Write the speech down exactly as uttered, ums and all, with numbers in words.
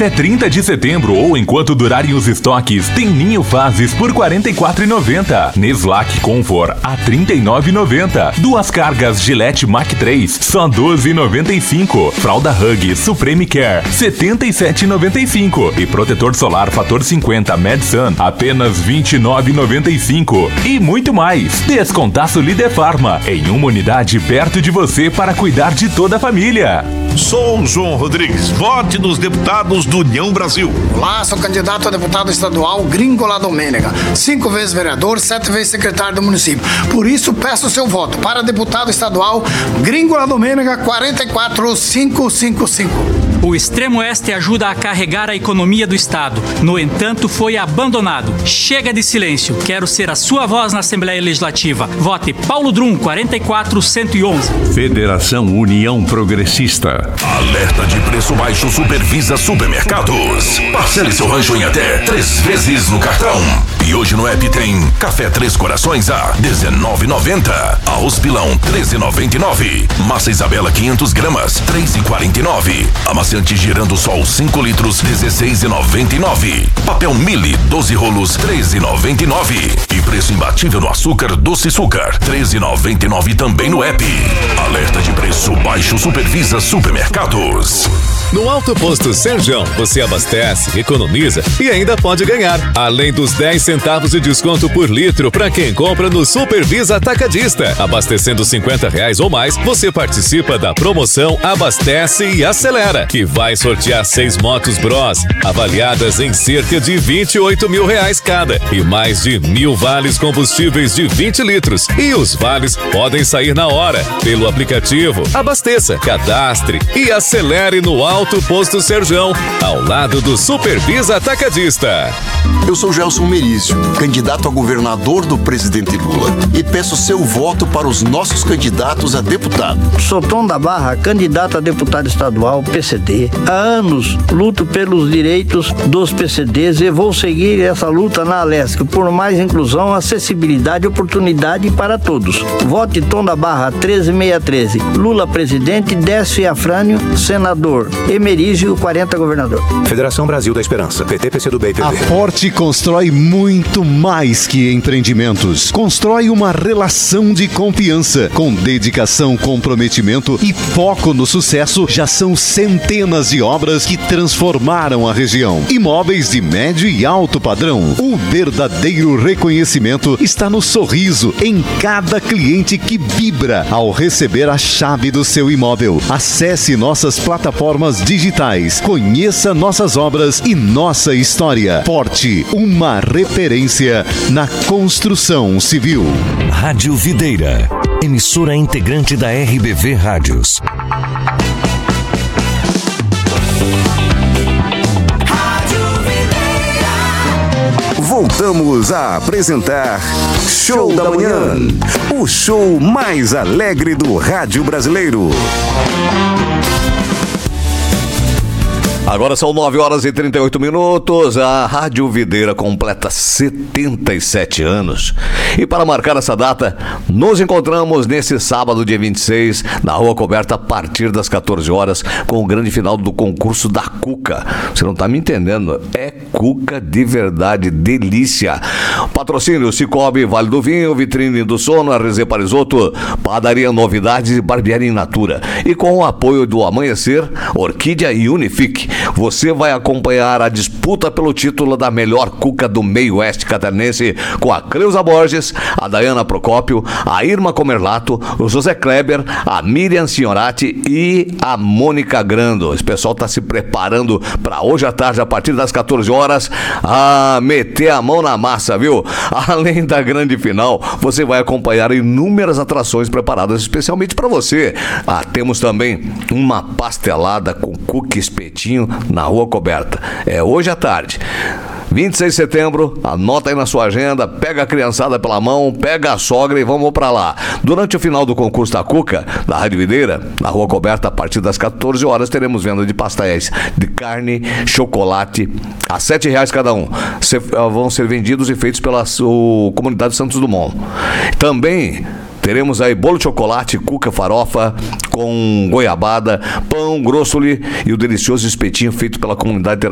Até trinta de setembro ou enquanto durarem os estoques, tem Ninho Fases por quarenta e quatro reais e noventa centavos. Neslac Comfort a trinta e nove reais e noventa centavos. Duas cargas Gillette Mac três, só doze reais e noventa e cinco centavos. Fralda Hug Supreme Care, setenta e sete reais e noventa e cinco centavos. E protetor solar fator cinquenta Medsun, apenas vinte e nove reais e noventa e cinco centavos. E muito mais. Descontaço Líder Farma, em uma unidade perto de você para cuidar de toda a família. Sou João Rodrigues, vote nos deputados do União Brasil. Olá, sou candidato a deputado estadual Gringo La Domênica, cinco vezes vereador, sete vezes secretário do município. Por isso, peço seu voto para deputado estadual Gringo La Domênica quatro quatro cinco cinco cinco. O Extremo Oeste ajuda a carregar a economia do Estado. No entanto, foi abandonado. Chega de silêncio. Quero ser a sua voz na Assembleia Legislativa. Vote Paulo Drum, quarenta e quatro cento e onze. Federação União Progressista. Alerta de preço baixo Supervisa Supermercados. Parcele seu rancho em até três vezes no cartão. E hoje no app tem café Três Corações a dezenove reais e noventa centavos. Arroz Pilão treze reais e noventa e nove centavos. Massa Isabela quinhentas gramas três reais e quarenta e nove centavos. Amaciante Girando Sol cinco litros dezesseis reais e noventa e nove centavos. Papel Mille doze rolos treze reais e noventa e nove centavos. E preço imbatível no açúcar Doce Açúcar treze reais e noventa e nove centavos também no app. Alerta de preço baixo Supervisa Supermercados. No Alto Posto Serjão, você abastece, economiza e ainda pode ganhar. Além dos dez centavos de desconto por litro para quem compra no Supervisa Atacadista. Abastecendo cinquenta reais ou mais, você participa da promoção Abastece e Acelera, que vai sortear seis motos Bros, avaliadas em cerca de vinte e oito mil reais cada. E mais de mil vales combustíveis de vinte litros. E os vales podem sair na hora, pelo aplicativo. Abasteça, cadastre e acelere no Alto Alto Posto Serjão, ao lado do Supervisa Atacadista. Eu sou Gelson Merizio, candidato a governador do presidente Lula, e peço seu voto para os nossos candidatos a deputado. Sou Tom da Barra, candidato a deputado estadual P C D. Há anos luto pelos direitos dos P C Ds e vou seguir essa luta na Alesc por mais inclusão, acessibilidade e oportunidade para todos. Vote Tom da Barra treze mil seiscentos e treze. Lula presidente, Décio Afrânio senador. Emerígio quarenta governador. Federação Brasil da Esperança, P T, P C do B e P B. A Forte constrói muito mais que empreendimentos. Constrói uma relação de confiança. Com dedicação, comprometimento e foco no sucesso, já são centenas de obras que transformaram a região. Imóveis de médio e alto padrão. O verdadeiro reconhecimento está no sorriso em cada cliente que vibra ao receber a chave do seu imóvel. Acesse nossas plataformas digitais, conheça nossas obras e nossa história. Forte, uma referência na construção civil. Rádio Videira, emissora integrante da R B V Rádios. Voltamos a apresentar Show da Manhã, o show mais alegre do rádio brasileiro. Agora são nove horas e trinta e oito minutos, a Rádio Videira completa setenta e sete anos. E para marcar essa data, nos encontramos nesse sábado, dia vinte e seis, na Rua Coberta, a partir das quatorze horas, com o grande final do concurso da Cuca. Você não está me entendendo, é Cuca de verdade, delícia. Patrocínio Cicobi, Vale do Vinho, Vitrine do Sono, R Z Parisoto, Padaria Novidades e Barbearia in Natura. E com o apoio do Amanhecer, Orquídea e Unifique, você vai acompanhar a disputa pelo título da melhor cuca do meio oeste catarinense com a Creuza Borges, a Dayana Procópio, a Irma Comerlato, o José Kleber, a Miriam Signorati e a Mônica Grando. Esse pessoal está se preparando para hoje à tarde, a partir das quatorze horas, a meter a mão na massa, viu? Além da grande final, você vai acompanhar inúmeras atrações preparadas especialmente para você. Ah, temos também uma pastelada com cuca espetinho na Rua Coberta. É hoje à tarde, vinte e seis de setembro, anota aí na sua agenda, pega a criançada pela mão, pega a sogra e vamos pra lá. Durante o final do concurso da Cuca, da Rádio Videira, na Rua Coberta, a partir das quatorze horas, teremos venda de pastéis de carne, chocolate, a sete reais cada um. Se, vão ser vendidos e feitos pela o, comunidade Santos Dumont. Também teremos aí bolo de chocolate, cuca, farofa com goiabada, pão, grossoli e o delicioso espetinho feito pela comunidade